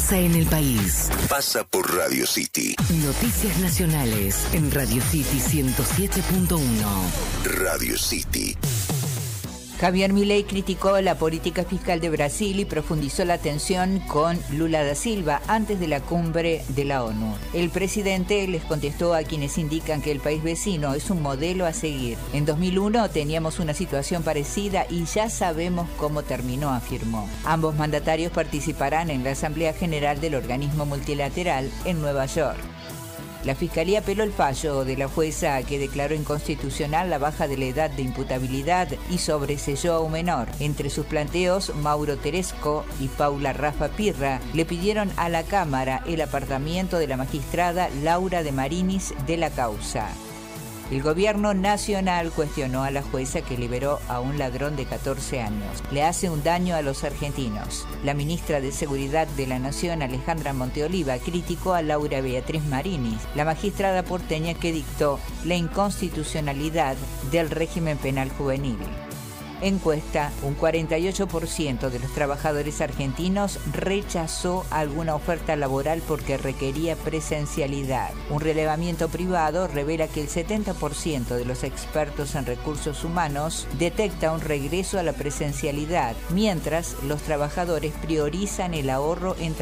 pasa en el país. Pasa por Radio City. Noticias nacionales en Radio City 107.1. Radio City. Javier Milei criticó la política fiscal de Brasil y profundizó la tensión con Lula da Silva antes de la cumbre de la ONU. El presidente les contestó a quienes indican que el país vecino es un modelo a seguir. En 2001 teníamos una situación parecida y ya sabemos cómo terminó, afirmó. Ambos mandatarios participarán en la Asamblea General del organismo multilateral en Nueva York. La Fiscalía apeló el fallo de la jueza que declaró inconstitucional la baja de la edad de imputabilidad y sobreseyó a un menor. Entre sus planteos, Mauro Teresco y Paula Rafa Pirra le pidieron a la Cámara el apartamiento de la magistrada Laura de Marinis de la causa. El gobierno nacional cuestionó a la jueza que liberó a un ladrón de 14 años. Le hace un daño a los argentinos. La ministra de Seguridad de la Nación, Alejandra Monteoliva, criticó a Laura Beatriz Marinis, la magistrada porteña que dictó la inconstitucionalidad del régimen penal juvenil. Encuesta, un 48% de los trabajadores argentinos rechazó alguna oferta laboral porque requería presencialidad. Un relevamiento privado revela que el 70% de los expertos en recursos humanos detecta un regreso a la presencialidad, mientras los trabajadores priorizan el ahorro en